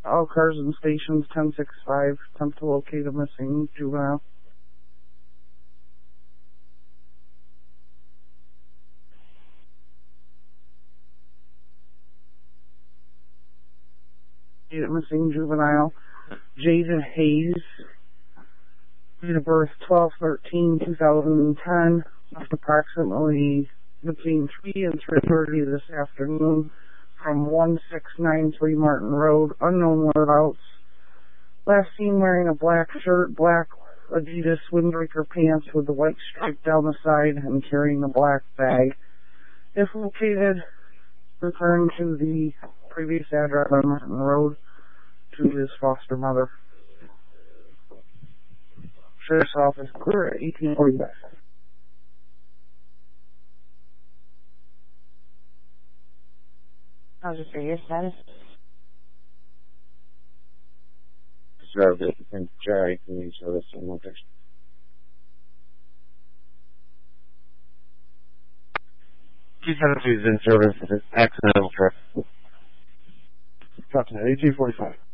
All cars and stations 1065. Attempt to locate a missing juvenile. Missing juvenile Jaden Hayes. Date of birth 12/13/2010. Left approximately between 3 and 3:30 this afternoon from 1693 Martin Road. Unknown whereabouts. Last seen wearing a black shirt, black Adidas windbreaker pants with the white stripe down the side, and carrying a black bag. If located, return to the previous address on Martin Road to his foster mother. Sheriff's Office, clear at 1845. How's your status? Observed it in Jerry Community Service and location. G72 is in service. It's accidental trip. Captain at 1845.